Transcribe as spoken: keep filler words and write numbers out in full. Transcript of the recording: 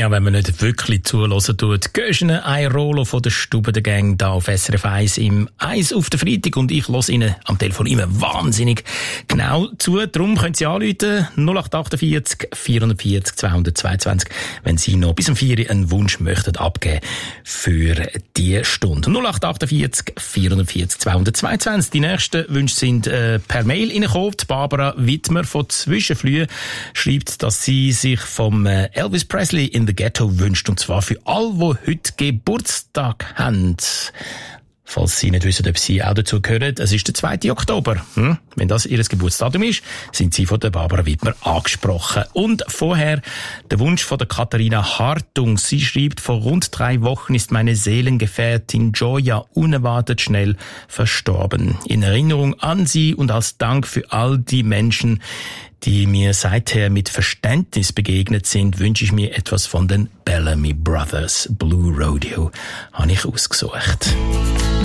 Ja, wenn man nicht wirklich zuhören tut, gehst du ein Rollo von der Stube der Gang da auf S R F eins im eins auf den Freitag und ich höre Ihnen am Telefon immer wahnsinnig genau zu. Darum können Sie anrufen null acht achtundvierzig vierundvierzig zweihundertzweiundzwanzig, wenn Sie noch bis um vier Uhr einen Wunsch möchten abgeben für die Stunde. null acht achtundvierzig vierundvierzig zweihundertzweiundzwanzig. Die nächsten Wünsche sind äh, per Mail reingekommen. Barbara Wittmer von Zwischenflühe schreibt, dass sie sich vom äh, Elvis Presley in the Ghetto wünscht, und zwar für all, die heute Geburtstag haben. Falls Sie nicht wissen, ob Sie auch dazu gehören, es ist der zweite Oktober. Hm? Wenn das Ihr Geburtsdatum ist, sind Sie von der Barbara Wittmer angesprochen. Und vorher der Wunsch von der Katharina Hartung. Sie schreibt, vor rund drei Wochen ist meine Seelengefährtin Joya unerwartet schnell verstorben. In Erinnerung an sie und als Dank für all die Menschen, die mir seither mit Verständnis begegnet sind, wünsche ich mir etwas von den Bellamy Brothers. Blue Rodeo habe ich ausgesucht.